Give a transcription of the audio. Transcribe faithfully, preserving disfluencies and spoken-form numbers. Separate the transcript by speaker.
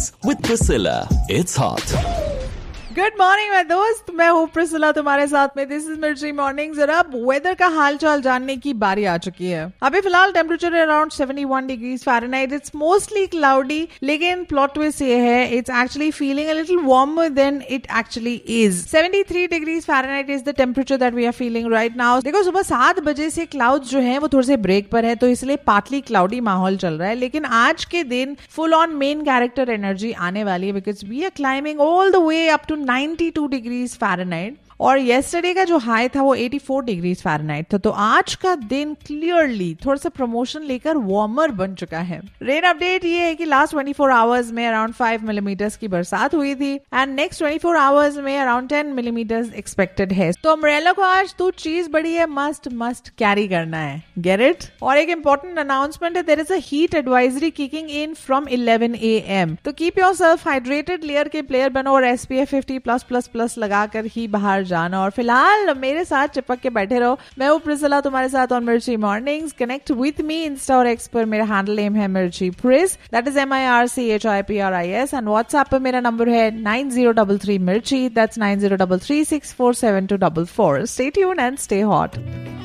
Speaker 1: Mornings with Priscilla. It's hot.
Speaker 2: Good morning मैं दोस्त, मैं हूँ प्रिसिला तुम्हारे साथ में. दिस इज मिर्ची मॉर्निंग. जरा वेदर का हाल चाल जानने की बारी आ चुकी है. अभी फिलहाल temperature around seventy one degrees Fahrenheit. It's mostly cloudy, लेकिन प्लॉट ट्विस्ट ये है, it's actually feeling a little warmer than it actually is. Seventy three degrees Fahrenheit is the temperature that we are feeling right now. देखो, सुबह सात बजे से clouds जो है वो थोड़े से ब्रेक पर है, तो इसलिए पार्टली क्लाउडी माहौल चल रहा है. लेकिन आज के दिन full on main character energy आने वाली है, because we are climbing all the way up to ninety two degrees Fahrenheit. और येस्टरडे का जो हाई था वो एटी फोर डिग्रीज फ़ारेनहाइट था. तो आज का दिन क्लियरली थोड़ा सा प्रमोशन लेकर वार्मर बन चुका है. रेन अपडेट ये है कि लास्ट ट्वेंटी फोर आवर्स में अराउंड फाइव मिलीमीटर्स की बरसात हुई थी and next twenty four hours में अराउंड टेन मिलीमीटर्स एक्सपेक्टेड है. तो अम्ब्रेला को आज तू चीज बड़ी है, मस्ट मस्ट कैरी करना है. Get it? और एक इंपॉर्टेंट अनाउंसमेंट है, there is a heat advisory kicking in from eleven A M. तो keep your self hydrated, layer के प्लेयर बनो और S P F fifty plus plus plus लगाकर ही बाहर जाना. और फिलहाल मेरे साथ चिपक के बैठे रहो. मैं हूँ प्रिसिला तुम्हारे साथ ऑन मिर्ची mornings. Connect with me Insta और एक्स पर. मेरा हैंडल नेम है मिर्ची प्रिस, that is M I R C H I P R I S. And WhatsApp पर मेरा नंबर है नाइन जीरो थ्री थ्री मिर्ची, that's nine zero three three six four seven to four four. Stay tuned and stay hot.